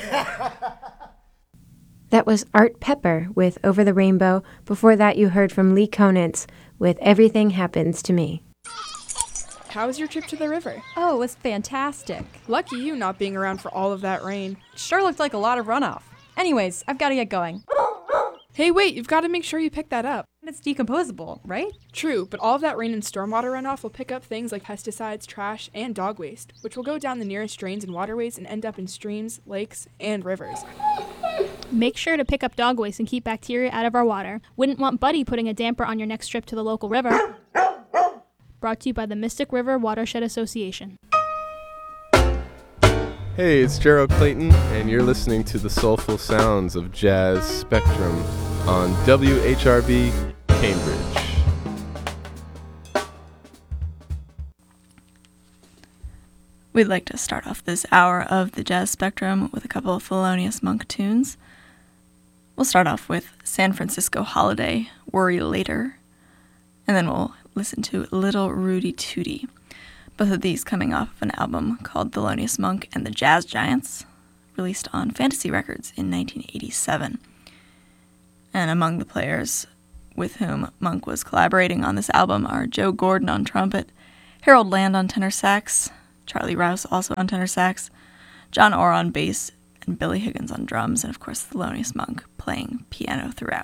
That was Art Pepper with Over the Rainbow. Before that, you heard from Lee Konitz with Everything Happens to Me. How was your trip to the river? Oh, it was fantastic. Lucky you not being around for all of that rain. Sure looked like a lot of runoff. Anyways, I've got to get going. Hey, wait, you've got to make sure you pick that up. It's decomposable, right? True, but all of that rain and stormwater runoff will pick up things like pesticides, trash, and dog waste, which will go down the nearest drains and waterways and end up in streams, lakes, and rivers. Make sure to pick up dog waste and keep bacteria out of our water. Wouldn't want Buddy putting a damper on your next trip to the local river. Brought to you by the Mystic River Watershed Association. Hey, it's Gerald Clayton, and you're listening to the soulful sounds of Jazz Spectrum on WHRB Cambridge. We'd like to start off this hour of the Jazz Spectrum with a couple of Thelonious Monk tunes. We'll start off with San Francisco Holiday, Worry Later, and then we'll listen to Little Rudy Tooty. Both of these coming off of an album called Thelonious Monk and the Jazz Giants, released on Fantasy Records in 1987. And among the players with whom Monk was collaborating on this album are Joe Gordon on trumpet, Harold Land on tenor sax, Charlie Rouse also on tenor sax, John Orr on bass, and Billy Higgins on drums, and of course Thelonious Monk playing piano throughout.